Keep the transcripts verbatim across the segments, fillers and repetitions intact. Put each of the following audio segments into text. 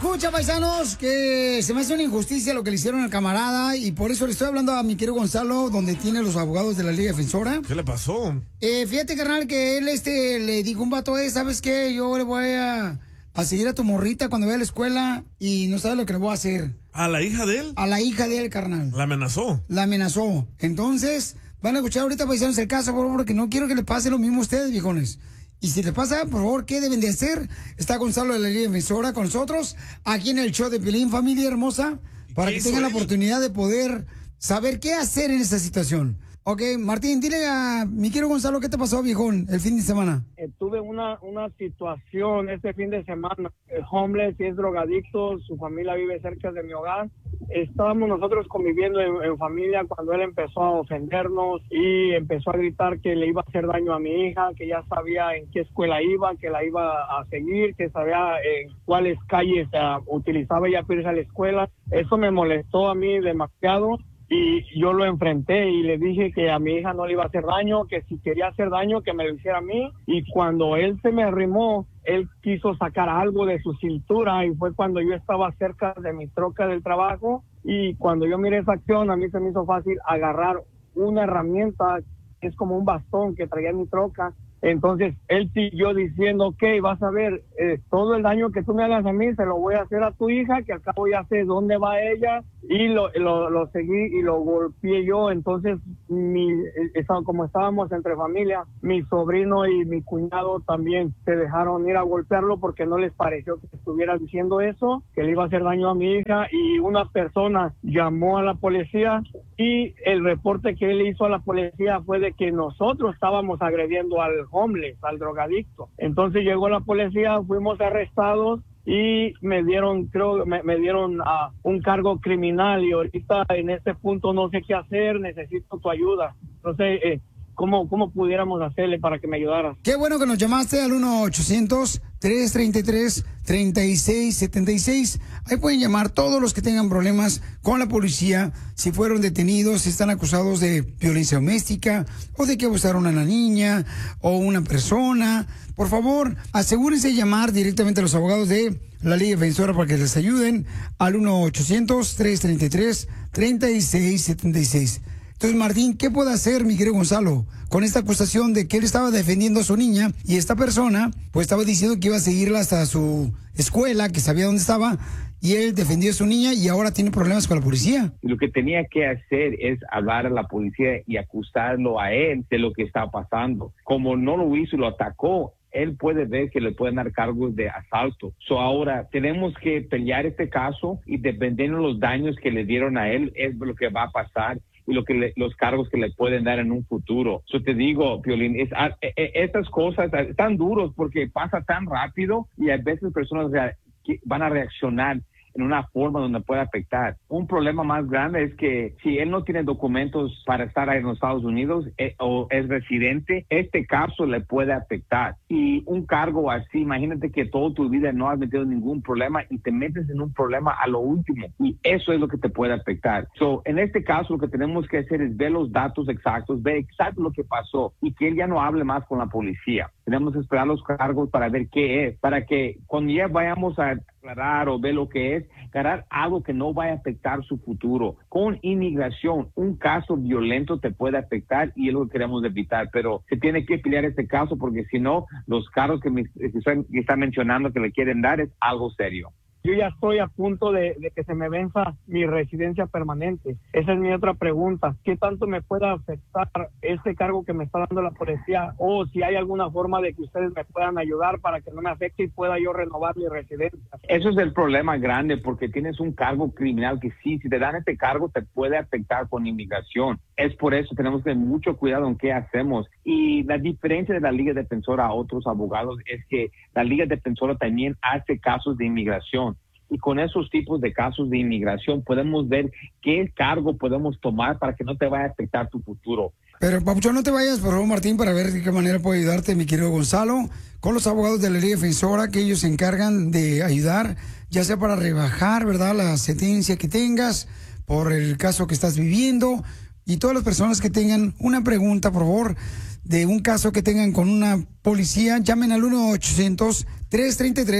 escucha, paisanos, que se me hace una injusticia lo que le hicieron al camarada y por eso le estoy hablando a mi querido Gonzalo, donde tiene los abogados de la Liga Defensora. ¿Qué le pasó? Eh, fíjate, carnal, que él este, le dijo un vato, eh, ¿sabes qué? Yo le voy a, a seguir a tu morrita cuando vaya a la escuela y no sabes lo que le voy a hacer. ¿A la hija de él? A la hija de él, carnal. ¿La amenazó? La amenazó. Entonces, van a escuchar ahorita, paisanos, el caso, por favor, porque no quiero que le pase lo mismo a ustedes, viejones. Y si le pasa, por favor, ¿qué deben de hacer? Está Gonzalo de la Liga Defensora con nosotros, aquí en el show de Piolín, familia hermosa, para que tengan la oportunidad de poder saber qué hacer en esta situación. Ok, Martín, dile a mi querido Gonzalo, ¿qué te pasó, viejón, el fin de semana? Eh, tuve una, una situación este fin de semana. El homeless es drogadicto, su familia vive cerca de mi hogar. Estábamos nosotros conviviendo en, en familia cuando él empezó a ofendernos y empezó a gritar que le iba a hacer daño a mi hija, que ya sabía en qué escuela iba, que la iba a seguir, que sabía en cuáles calles uh, utilizaba ella para ir a la escuela. Eso me molestó a mí demasiado. Y yo lo enfrenté y le dije que a mi hija no le iba a hacer daño, que si quería hacer daño, que me lo hiciera a mí. Y cuando él se me arrimó, él quiso sacar algo de su cintura y fue cuando yo estaba cerca de mi troca del trabajo. Y cuando yo miré esa acción, a mí se me hizo fácil agarrar una herramienta, que es como un bastón que traía en mi troca. Entonces, él siguió diciendo, ok, vas a ver, eh, todo el daño que tú me hagas a mí, se lo voy a hacer a tu hija, que al cabo ya sé dónde va ella, y lo, lo, lo seguí y lo golpeé yo. Entonces, mi, estaba, como estábamos entre familia, mi sobrino y mi cuñado también se dejaron ir a golpearlo porque no les pareció que estuviera diciendo eso, que le iba a hacer daño a mi hija, y una persona llamó a la policía y el reporte que él hizo a la policía fue de que nosotros estábamos agrediendo al homeless, al drogadicto. Entonces llegó la policía, fuimos arrestados y me dieron, creo, me, me dieron uh, un cargo criminal, y ahorita en este punto no sé qué hacer, necesito tu ayuda. No sé, eh, ¿Cómo, ¿Cómo pudiéramos hacerle para que me ayudaras? Qué bueno que nos llamaste al uno ochocientos, tres treinta y tres, treinta y seis setenta y seis. Ahí pueden llamar todos los que tengan problemas con la policía, si fueron detenidos, si están acusados de violencia doméstica o de que abusaron a una niña o una persona. Por favor, asegúrense de llamar directamente a los abogados de la Liga Defensora para que les ayuden al uno ochocientos, tres treinta y tres, treinta y seis setenta y seis. Entonces, Martín, ¿qué puede hacer mi querido Gonzalo con esta acusación de que él estaba defendiendo a su niña y esta persona pues estaba diciendo que iba a seguirla hasta su escuela, que sabía dónde estaba, y él defendió a su niña y ahora tiene problemas con la policía? Lo que tenía que hacer es hablar a la policía y acusarlo a él de lo que está pasando. Como no lo hizo y lo atacó, él puede ver que le pueden dar cargos de asalto. So ahora tenemos que pelear este caso y dependiendo de los daños que le dieron a él, es lo que va a pasar y lo que le, los cargos que le pueden dar en un futuro. Yo te digo, Piolín, es, a, e, estas cosas están duros porque pasa tan rápido y a veces personas rea, van a reaccionar en una forma donde puede afectar. Un problema más grande es que si él no tiene documentos para estar ahí en los Estados Unidos eh, o es residente, este caso le puede afectar. Y un cargo así, imagínate que toda tu vida no has metido ningún problema y te metes en un problema a lo último. Y eso es lo que te puede afectar. So, en este caso, lo que tenemos que hacer es ver los datos exactos, ver exacto lo que pasó y que él ya no hable más con la policía. Tenemos que esperar los cargos para ver qué es, para que cuando ya vayamos a aclarar o ver lo que es, ganar algo que no vaya a afectar su futuro. Con inmigración, un caso violento te puede afectar y es lo que queremos evitar, pero se tiene que pelear este caso porque si no, los cargos que, me, que está mencionando que le quieren dar es algo serio. Yo ya estoy a punto de, de que se me venza mi residencia permanente. Esa es mi otra pregunta. ¿Qué tanto me puede afectar este cargo que me está dando la policía? O si hay alguna forma de que ustedes me puedan ayudar para que no me afecte y pueda yo renovar mi residencia. Eso es el problema grande porque tienes un cargo criminal que sí, si te dan este cargo te puede afectar con inmigración. Es por eso tenemos que tener mucho cuidado en qué hacemos. Y la diferencia de la Liga Defensora a otros abogados es que la Liga Defensora también hace casos de inmigración. Y con esos tipos de casos de inmigración podemos ver qué cargo podemos tomar para que no te vaya a afectar tu futuro. Pero, Papuchón, no te vayas, por favor, Martín, para ver de qué manera puedo ayudarte, mi querido Gonzalo, con los abogados de la Liga Defensora, que ellos se encargan de ayudar, ya sea para rebajar, ¿verdad?, la sentencia que tengas por el caso que estás viviendo. Y todas las personas que tengan una pregunta, por favor, de un caso que tengan con una policía, llamen al uno ochocientos, tres treinta y tres,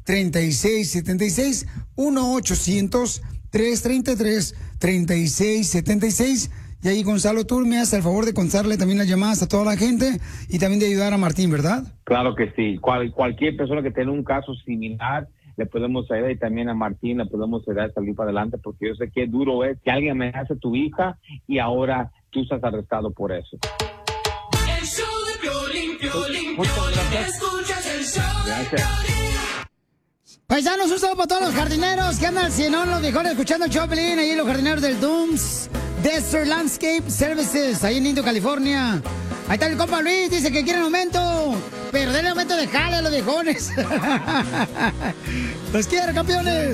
treinta y seis setenta y seis. uno ochocientos tres treinta y tres treinta y seis setenta y seis. Y ahí, Gonzalo, tú me haces el favor de contarle también las llamadas a toda la gente y también de ayudar a Martín, ¿verdad? Claro que sí. Cual, cualquier persona que tenga un caso similar, le podemos ayudar, y también a Martín le podemos ayudar a salir para adelante, porque yo sé qué duro es que alguien amenace a tu hija y ahora tú estás arrestado por eso. El show de Piolín, Piolín, Piolín, escuchas el show de Gracias. Paisanos, un saludo para todos los jardineros que andan, si no, los viejos escuchando el show, Piolín, ahí los jardineros del Dooms Desert Landscape Services, ahí en Indio, California. Ahí está el compa Luis, dice que quieren aumento, pero denle aumento de jale a los viejones. Los quiero, campeones.